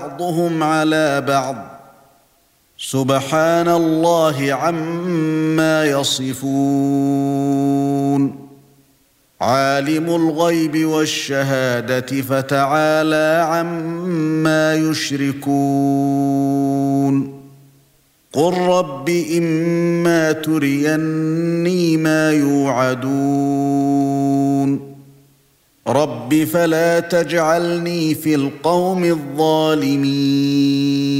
بعضهم على بعض سبحان الله عما يصفون عالم الغيب والشهادة فتعالى عما يشركون قل رب إما تريني ما يوعدون رب فلا تجعلني في القوم الظالمين